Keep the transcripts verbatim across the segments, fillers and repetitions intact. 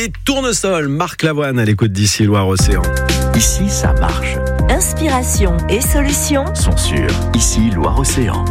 et Tournesol. Marc Lavoine à l'écoute d'ici Loire-Océan. Ici, ça marche. Inspiration et solutions Sont sûrs. Ici, Loire-Océan.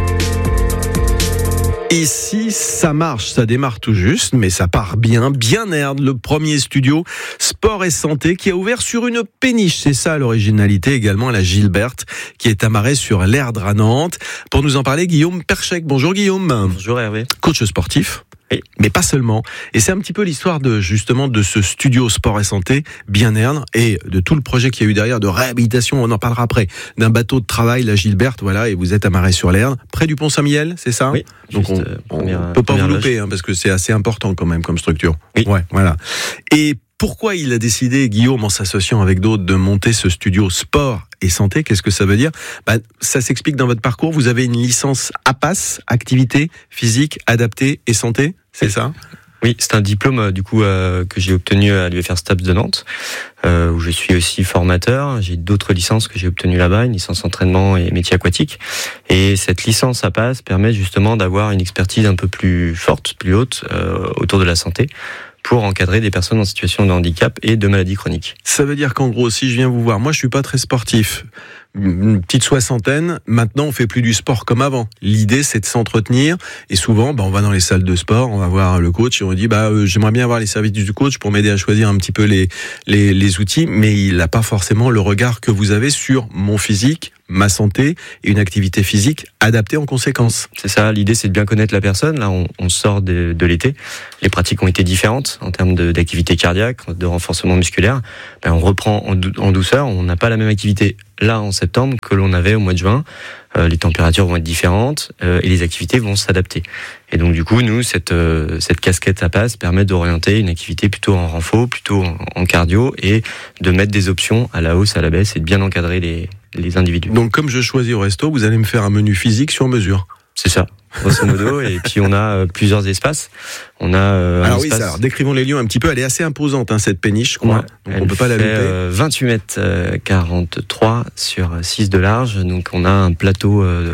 Ici, ça marche, ça démarre tout juste, mais ça part bien. Bien-Air, le premier studio sport et santé qui a ouvert sur une péniche. C'est ça l'originalité également à la Gilberte, qui est amarrée sur l'Erdre à Nantes. Pour nous en parler, Guillaume Perchec. Bonjour Guillaume. Bonjour Hervé. Coach sportif. Oui. Mais pas seulement. Et c'est un petit peu l'histoire de justement de ce studio sport et santé Bien-Air et de tout le projet qu'il y a eu derrière de réhabilitation. On en parlera après. D'un bateau de travail, la Gilberte, voilà. Et vous êtes amarré sur l'Erdre, près du Pont Saint-Mihiel, c'est ça ? Oui. Donc on, euh, on première, peut pas vous première louper, hein, parce que c'est assez important quand même comme structure. Oui. Ouais, voilà. Et pourquoi il a décidé, Guillaume, en s'associant avec d'autres, de monter ce studio sport et santé? Qu'est-ce que ça veut dire? Bah, ça s'explique dans votre parcours. Vous avez une licence A P A S, activité physique adaptée et santé, c'est ça? Oui, c'est un diplôme du coup euh, que j'ai obtenu à l'U F R STAPS de Nantes, euh, où je suis aussi formateur. J'ai d'autres licences que j'ai obtenues là-bas, une licence entraînement et métier aquatique. Et cette licence A P A S permet justement d'avoir une expertise un peu plus forte, plus haute euh, autour de la santé, pour encadrer des personnes en situation de handicap et de maladies chroniques. Ça veut dire qu'en gros, si je viens vous voir, moi je suis pas très sportif, une petite soixantaine, maintenant on fait plus du sport comme avant. L'idée c'est de s'entretenir et souvent bah, on va dans les salles de sport, on va voir le coach et on dit bah euh, j'aimerais bien avoir les services du coach pour m'aider à choisir un petit peu les, les, les outils, mais il n'a pas forcément le regard que vous avez sur mon physique, ma santé et une activité physique adaptée en conséquence. C'est ça, l'idée c'est de bien connaître la personne. Là on, on sort de, de l'été, les pratiques ont été différentes en termes de, d'activité cardiaque, de renforcement musculaire. Ben, on reprend en, dou- en douceur, on n'a pas la même activité là en septembre que l'on avait au mois de juin. Euh, les températures vont être différentes euh, et les activités vont s'adapter. Et donc du coup, nous, cette, euh, cette casquette A P A S permet d'orienter une activité plutôt en renfo, plutôt en, en cardio et de mettre des options à la hausse, à la baisse et de bien encadrer les, les individus. Donc comme je choisis au resto, vous allez me faire un menu physique sur mesure. C'est ça, grosso modo. Et puis on a euh, plusieurs espaces. On a euh, un alors oui, espace... ça, alors, décrivons les lieux un petit peu. Elle est assez imposante, hein, cette péniche, je crois. Ouais, Donc elle on peut pas la fait, louper. euh, vingt-huit mètres euh, quarante-trois sur six de large. Donc on a un plateau euh,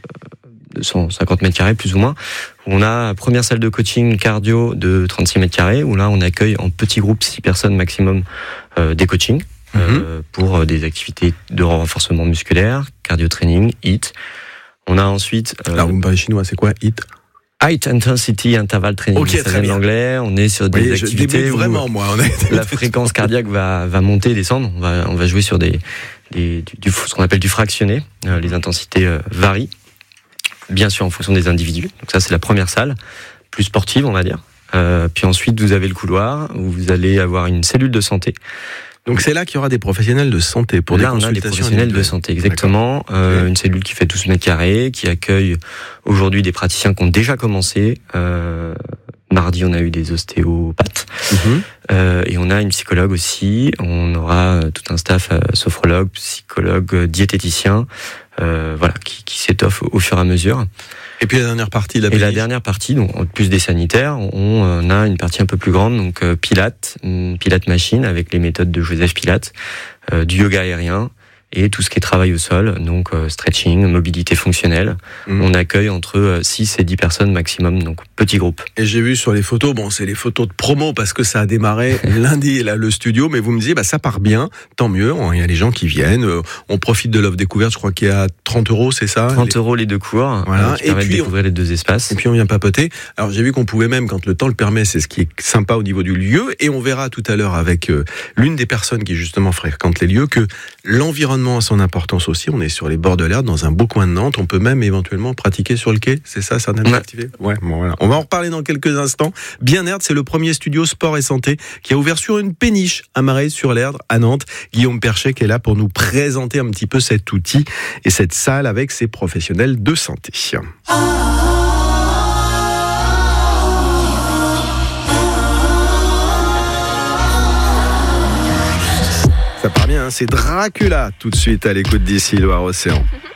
de cent cinquante mètres carrés plus ou moins. On a une première salle de coaching cardio de trente-six mètres carrés où là on accueille en petits groupes six personnes maximum euh, des coachings mm-hmm. euh, pour des activités de renforcement musculaire, cardio training, H I I T. On a ensuite... Euh, Alors vous me parlez chinois, c'est quoi H I I T? High Intensity Interval Training, okay, ça vient d'anglais. On est sur des oui, activités où vraiment, moi, on est... la fréquence cardiaque va, va monter et descendre. On va, on va jouer sur des, des, du, du, ce qu'on appelle du fractionné. Euh, les intensités euh, varient, bien sûr en fonction des individus. Donc ça, c'est la première salle, plus sportive, on va dire. Euh, puis ensuite, vous avez le couloir où vous allez avoir une cellule de santé. Donc c'est là qu'il y aura des professionnels de santé pour là, des consultations. Là, on a des professionnels de santé, exactement. Euh, okay. Une cellule qui fait douze mètres carrés, qui accueille aujourd'hui des praticiens qui ont déjà commencé. Euh, mardi, on a eu des ostéopathes. Mm-hmm. Euh, et on a une psychologue aussi. On aura tout un staff euh, sophrologue, psychologue, diététicien, euh, voilà, qui, qui s'étoffe au fur et à mesure. Et puis la dernière partie, la et la dernière partie, donc plus des sanitaires, on, on a une partie un peu plus grande, donc euh, Pilates, Pilates machine avec les méthodes de Joseph Pilates, euh, du yoga aérien et tout ce qui est travail au sol, donc euh, stretching, mobilité fonctionnelle. Mmh. On accueille entre six et dix personnes maximum, donc petit groupe. Et j'ai vu sur les photos, bon c'est les photos de promo parce que ça a démarré lundi là le studio, mais vous me disiez bah ça part bien, tant mieux, il y a les gens qui viennent, on profite de l'offre découverte, je crois qu'il y a trente euros, c'est ça? trente euros les deux cours, voilà. euh, qui permettent de découvrir on... les deux espaces. Et puis on vient papoter. Alors j'ai vu qu'on pouvait même, quand le temps le permet, c'est ce qui est sympa au niveau du lieu, et on verra tout à l'heure avec euh, l'une des personnes qui justement fréquente les lieux, que l'environnement a son importance aussi. On est sur les bords de l'Erdre, dans un beau coin de Nantes. On peut même éventuellement pratiquer sur le quai. C'est ça, ça n'a ouais. activé. Ouais, bon, voilà. On va en reparler dans quelques instants. Bien-Air, c'est le premier studio sport et santé qui a ouvert sur une péniche amarrée sur l'Erdre à Nantes. Guillaume Perchet qui est là pour nous présenter un petit peu cet outil et cette salle avec ses professionnels de santé. Ça part bien, hein, c'est Dracula tout de suite à l'écoute d'ici Loire-Océan.